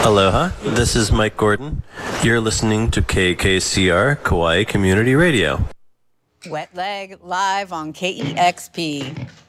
Aloha, this is Mike Gordon. You're listening to KKCR, Kauai Community Radio. Wet Leg live on KEXP.